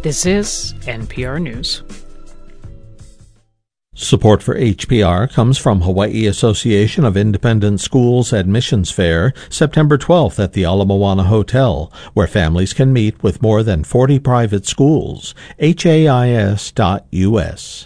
This is NPR News. Support for HPR comes from Hawaii Association of Independent Schools Admissions Fair, September 12th at the Ala Moana Hotel, where families can meet with more than 40 private schools. HAIS.US.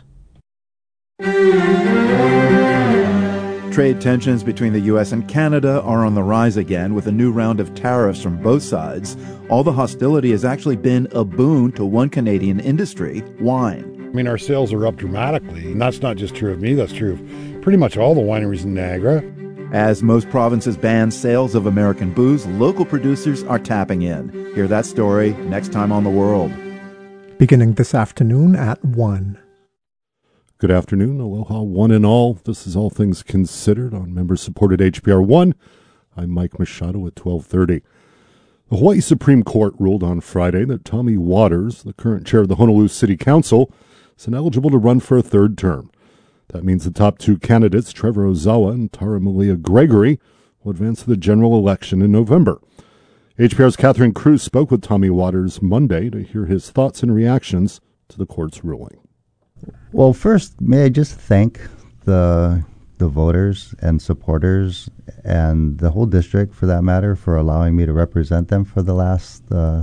Trade tensions between the U.S. and Canada are on the rise again with a new round of tariffs from both sides. All the hostility has actually been a boon to one Canadian industry, wine. I mean, our sales are up dramatically, and that's not just true of me, that's true of pretty much all the wineries in Niagara. As most provinces ban sales of American booze, local producers are tapping in. Hear that story next time on The World. Beginning this afternoon at 1. Good afternoon, aloha one and all. This is All Things Considered on member-supported HPR 1. I'm Mike Machado at 12:30. The Hawaii Supreme Court ruled on Friday that Tommy Waters, the current chair of the Honolulu City Council, is ineligible to run for a third term. That means the top two candidates, Trevor Ozawa and Tara Malia Gregory, will advance to the general election in November. HPR's Catherine Cruz spoke with Tommy Waters Monday to hear his thoughts and reactions to the court's ruling. Well, first, may I just thank the voters and supporters and the whole district, for that matter, for allowing me to represent them for the last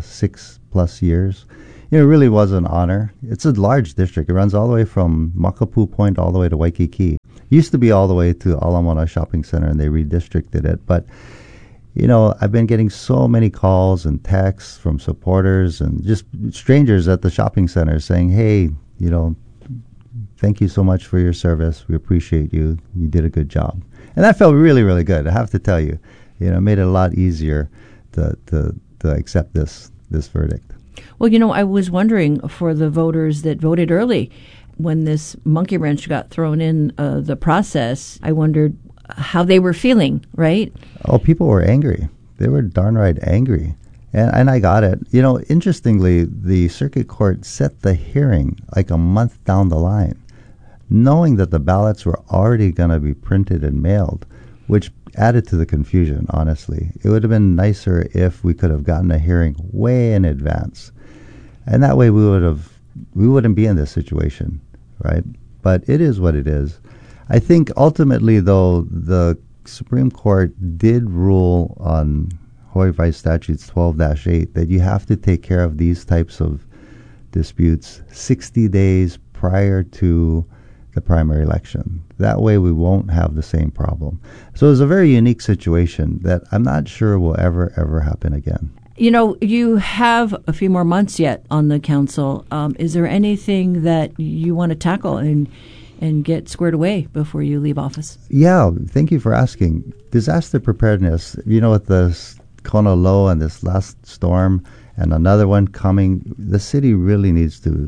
6+ years. It really was an honor. It's a large district. It runs all the way from Makapu Point all the way to Waikiki. It used to be all the way to Ala Moana Shopping Center, and they redistricted it. But, you know, I've been getting so many calls and texts from supporters and just strangers at the shopping center saying, hey, you know, thank you so much for your service. We appreciate you. You did a good job. And that felt really, really good. I have to tell you, it made it a lot easier to accept this verdict. Well, I was wondering for the voters that voted early when this monkey wrench got thrown in the process, I wondered how they were feeling, right? Oh, people were angry. They were darn right angry. And I got it. Interestingly, the circuit court set the hearing like a month down the line, knowing that the ballots were already going to be printed and mailed, which added to the confusion, honestly. It would have been nicer if we could have gotten a hearing way in advance. And that way we wouldn't be in this situation, right? But it is what it is. I think ultimately, though, the Supreme Court did rule on Hawaii Revised Statutes 12-8 that you have to take care of these types of disputes 60 days prior to the primary election. That way we won't have the same problem. So it's a very unique situation that I'm not sure will ever happen again. You have a few more months yet on the council. Is there anything that you want to tackle and get squared away before you leave office? Yeah, thank you for asking. Disaster preparedness, with the Kona low and this last storm and another one coming, the city really needs to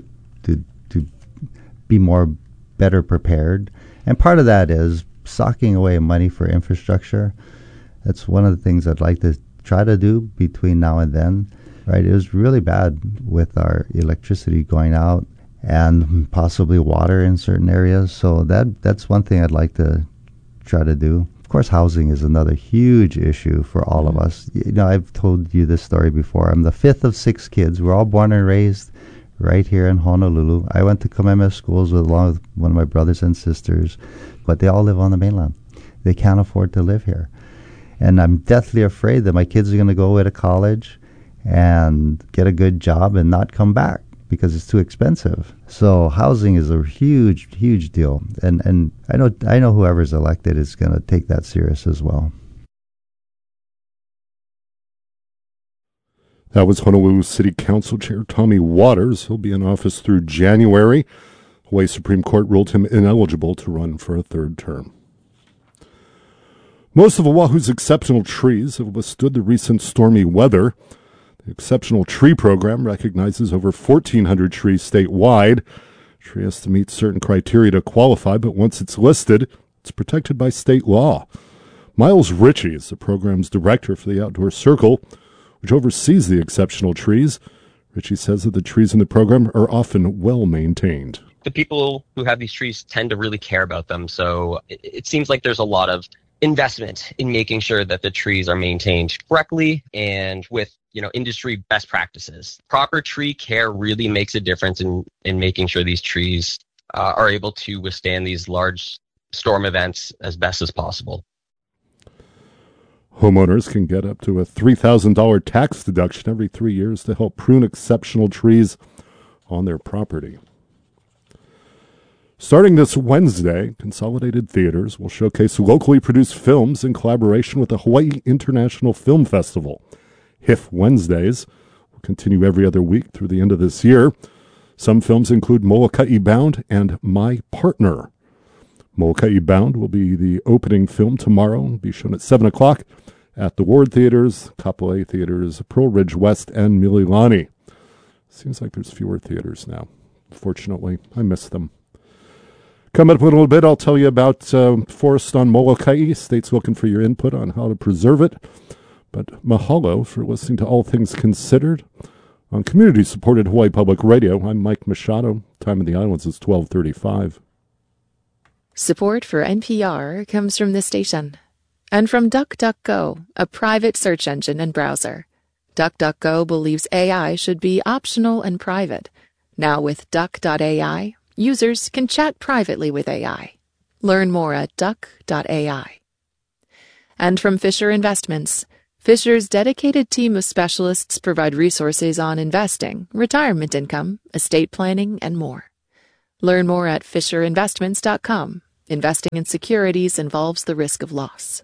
be better prepared. And part of that is socking away money for infrastructure. That's one of the things I'd like to try to do between now and then. Right? It was really bad with our electricity going out and possibly water in certain areas. So that's one thing I'd like to try to do. Of course, housing is another huge issue for all of us. I've told you this story before. I'm the fifth of 6 kids. We're all born and raised right here in Honolulu. I went to Kamehameha schools along with one of my brothers and sisters, but they all live on the mainland. They can't afford to live here. And I'm deathly afraid that my kids are going to go away to college and get a good job and not come back because it's too expensive. So housing is a huge, huge deal. And I know whoever's elected is going to take that serious as well. That was Honolulu City Council Chair Tommy Waters. He'll be in office through January. Hawaii Supreme Court ruled him ineligible to run for a third term. Most of Oahu's exceptional trees have withstood the recent stormy weather. The Exceptional Tree Program recognizes over 1,400 trees statewide. The tree has to meet certain criteria to qualify, but once it's listed, it's protected by state law. Miles Ritchie is the program's director for the Outdoor Circle, which oversees the exceptional trees. Ritchie says that the trees in the program are often well maintained. The people who have these trees tend to really care about them, so it seems like there's a lot of investment in making sure that the trees are maintained correctly and with industry best practices. Proper tree care really makes a difference in making sure these trees are able to withstand these large storm events as best as possible. Homeowners can get up to a $3,000 tax deduction every 3 years to help prune exceptional trees on their property. Starting this Wednesday, Consolidated Theaters will showcase locally produced films in collaboration with the Hawaii International Film Festival. HIF Wednesdays will continue every other week through the end of this year. Some films include Molokai Bound and My Partner. Molokai Bound will be the opening film tomorrow and be shown at 7 o'clock at the Ward Theaters, Kapolei Theaters, Pearl Ridge West, and Mililani. Seems like there's fewer theaters now. Fortunately, I miss them. Coming up in a little bit, I'll tell you about forest on Molokai. State's looking for your input on how to preserve it. But mahalo for listening to All Things Considered on community-supported Hawaii Public Radio. I'm Mike Machado. Time in the Islands is 12:35. Support for NPR comes from this station and from DuckDuckGo, a private search engine and browser. DuckDuckGo believes AI should be optional and private. Now with Duck.ai, users can chat privately with AI. Learn more at duck.ai. And from Fisher Investments, Fisher's dedicated team of specialists provide resources on investing, retirement income, estate planning, and more. Learn more at fisherinvestments.com. Investing in securities involves the risk of loss.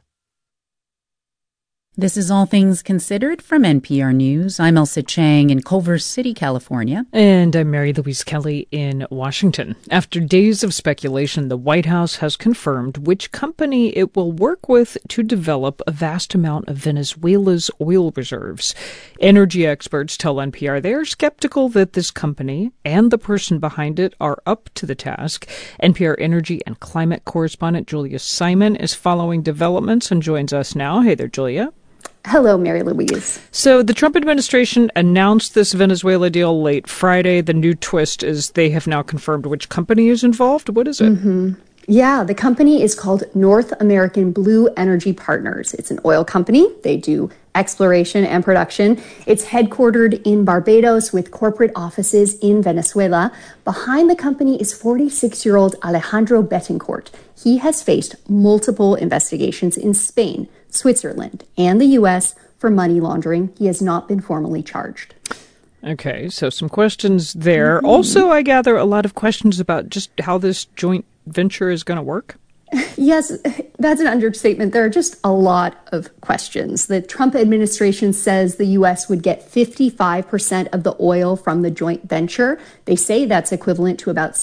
This is All Things Considered from NPR News. I'm Elsa Chang in Culver City, California. And I'm Mary Louise Kelly in Washington. After days of speculation, the White House has confirmed which company it will work with to develop a vast amount of Venezuela's oil reserves. Energy experts tell NPR they are skeptical that this company and the person behind it are up to the task. NPR energy and climate correspondent Julia Simon is following developments and joins us now. Hey there, Julia. Hello, Mary Louise. So the Trump administration announced this Venezuela deal late Friday. The new twist is they have now confirmed which company is involved. What is it? Yeah, the company is called North American Blue Energy Partners. It's an oil company. They do exploration and production. It's headquartered in Barbados with corporate offices in Venezuela. Behind the company is 46-year-old Alejandro Betancourt. He has faced multiple investigations in Spain, Switzerland, and the U.S. for money laundering. He has not been formally charged. Okay, so some questions there. Also, I gather a lot of questions about just how this joint venture is going to work. Yes, that's an understatement. There are just a lot of questions. The Trump administration says the U.S. would get 55% of the oil from the joint venture. They say that's equivalent to about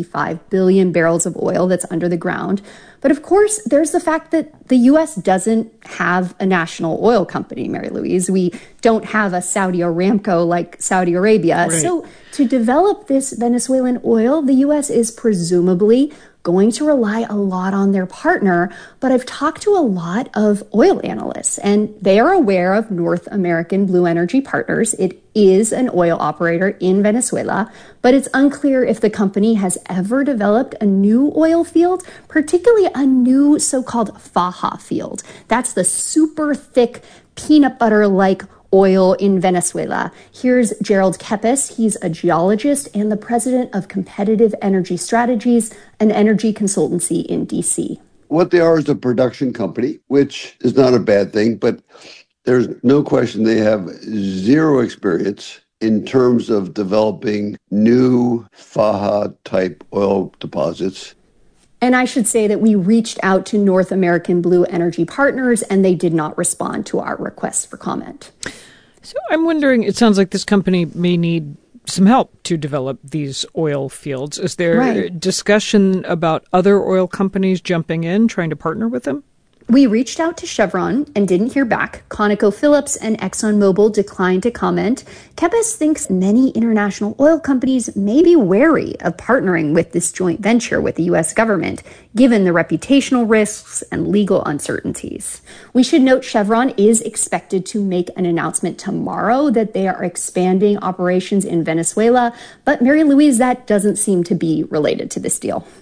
65 billion barrels of oil that's under the ground. But of course, there's the fact that the U.S. doesn't have a national oil company, Mary Louise. We don't have a Saudi Aramco like Saudi Arabia. Right. So to develop this Venezuelan oil, the U.S. is presumably going to rely a lot on their partner, but I've talked to a lot of oil analysts, and they are aware of North American Blue Energy Partners. It is an oil operator in Venezuela, but it's unclear if the company has ever developed a new oil field, particularly a new so-called Faja field. That's the super thick peanut butter-like oil in Venezuela. Here's Gerald Kepes. He's a geologist and the president of Competitive Energy Strategies, an energy consultancy in D.C. What they are is a production company, which is not a bad thing, but there's no question they have zero experience in terms of developing new Faja-type oil deposits. And I should say that we reached out to North American Blue Energy Partners, and they did not respond to our request for comment. So I'm wondering, it sounds like this company may need some help to develop these oil fields. Is there discussion about other oil companies jumping in, trying to partner with them? We reached out to Chevron and didn't hear back. ConocoPhillips and ExxonMobil declined to comment. Kepes thinks many international oil companies may be wary of partnering with this joint venture with the U.S. government, given the reputational risks and legal uncertainties. We should note Chevron is expected to make an announcement tomorrow that they are expanding operations in Venezuela, but Mary Louise, that doesn't seem to be related to this deal.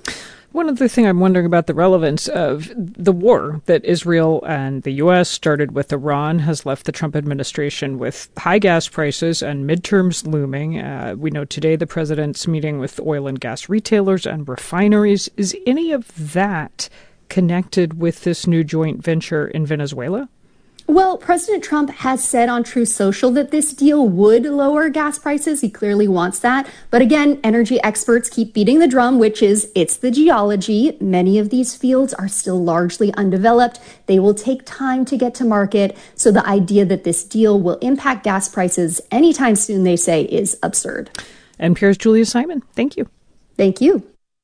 One other thing I'm wondering about the relevance of the war that Israel and the U.S. started with Iran has left the Trump administration with high gas prices and midterms looming. We know today the president's meeting with oil and gas retailers and refineries. Is any of that connected with this new joint venture in Venezuela? Well, President Trump has said on Truth Social that this deal would lower gas prices. He clearly wants that. But again, energy experts keep beating the drum, which is it's the geology. Many of these fields are still largely undeveloped. They will take time to get to market. So the idea that this deal will impact gas prices anytime soon, they say, is absurd. NPR's Julia Simon. Thank you. Thank you.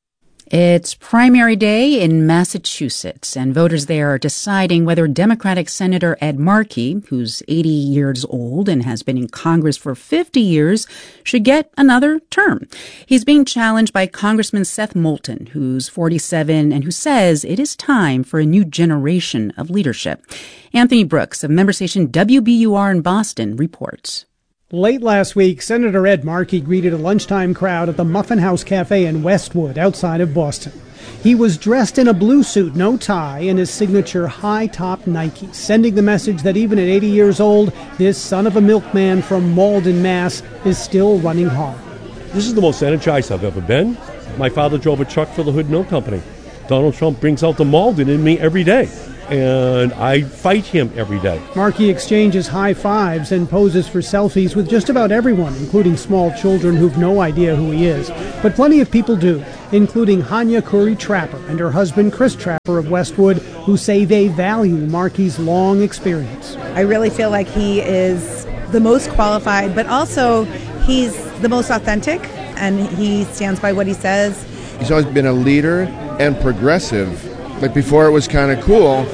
It's primary day in Massachusetts, and voters there are deciding whether Democratic Senator Ed Markey, who's 80 years old and has been in Congress for 50 years, should get another term. He's being challenged by Congressman Seth Moulton, who's 47 and who says it is time for a new generation of leadership. Anthony Brooks of member station WBUR in Boston reports. Late last week, Senator Ed Markey greeted a lunchtime crowd at the Muffin House Cafe in Westwood outside of Boston. He was dressed in a blue suit, no tie, and his signature high-top Nike, sending the message that even at 80 years old, this son of a milkman from Malden, Mass. is still running hard. This is the most energized I've ever been. My father drove a truck for the Hood Milk Company. Donald Trump brings out the Malden in me every day, and I fight him every day. Markey exchanges high fives and poses for selfies with just about everyone, including small children who've no idea who he is. But plenty of people do, including Hanya Curry Trapper and her husband Chris Trapper of Westwood, who say they value Markey's long experience. I really feel like he is the most qualified, but also he's the most authentic, and he stands by what he says. He's always been a leader and progressive. Like before it was kind of cool,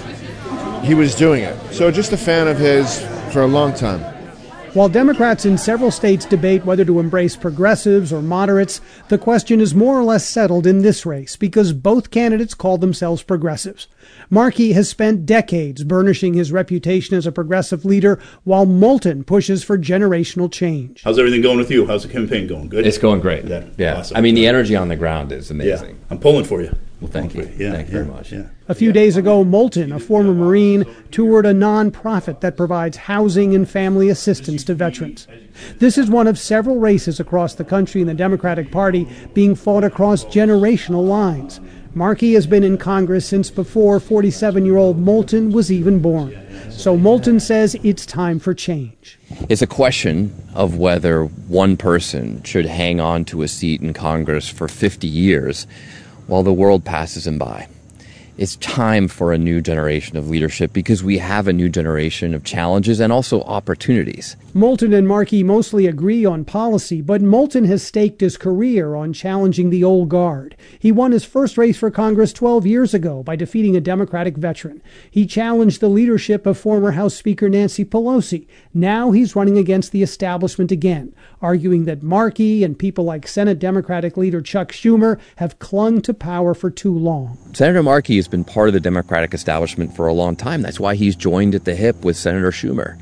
he was doing it. So just a fan of his for a long time. While Democrats in several states debate whether to embrace progressives or moderates, the question is more or less settled in this race because both candidates call themselves progressives. Markey has spent decades burnishing his reputation as a progressive leader, while Moulton pushes for generational change. How's everything going with you? How's the campaign going? Good? It's going great. Yeah. Awesome. I mean, the energy on the ground is amazing. Yeah. I'm pulling for you. Well, thank you. Thank you very much. Yeah. A few days ago, Moulton, a former Marine, toured a nonprofit that provides housing and family assistance to veterans. This is one of several races across the country in the Democratic Party being fought across generational lines. Markey has been in Congress since before 47-year-old Moulton was even born. So Moulton says it's time for change. It's a question of whether one person should hang on to a seat in Congress for 50 years while the world passes him by. It's time for a new generation of leadership because we have a new generation of challenges and also opportunities. Moulton and Markey mostly agree on policy, but Moulton has staked his career on challenging the old guard. He won his first race for Congress 12 years ago by defeating a Democratic veteran. He challenged the leadership of former House Speaker Nancy Pelosi. Now he's running against the establishment again, arguing that Markey and people like Senate Democratic leader Chuck Schumer have clung to power for too long. Senator Markey has been part of the Democratic establishment for a long time. That's why he's joined at the hip with Senator Schumer.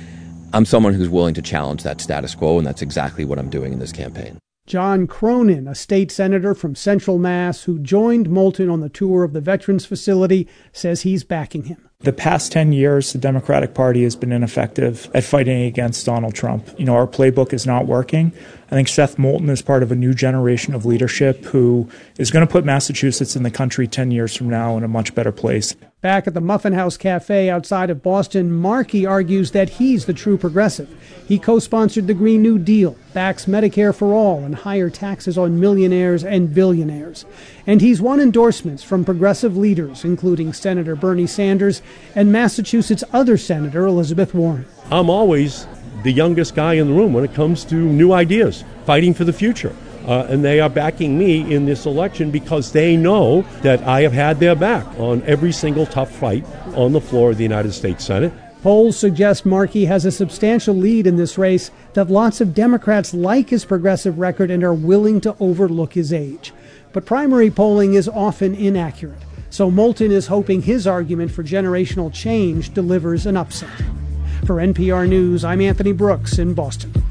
I'm someone who's willing to challenge that status quo, and that's exactly what I'm doing in this campaign. John Cronin, a state senator from Central Mass who joined Moulton on the tour of the Veterans Facility, says he's backing him. The past 10 years, the Democratic Party has been ineffective at fighting against Donald Trump. Our playbook is not working. I think Seth Moulton is part of a new generation of leadership who is going to put Massachusetts and the country 10 years from now in a much better place. Back at the Muffin House Cafe outside of Boston, Markey argues that he's the true progressive. He co-sponsored the Green New Deal, backs Medicare for all, and higher taxes on millionaires and billionaires. And he's won endorsements from progressive leaders, including Senator Bernie Sanders and Massachusetts' other Senator Elizabeth Warren. I'm always the youngest guy in the room when it comes to new ideas, fighting for the future. And they are backing me in this election because they know that I have had their back on every single tough fight on the floor of the United States Senate. Polls suggest Markey has a substantial lead in this race, that lots of Democrats like his progressive record and are willing to overlook his age. But primary polling is often inaccurate, so Moulton is hoping his argument for generational change delivers an upset. For NPR News, I'm Anthony Brooks in Boston.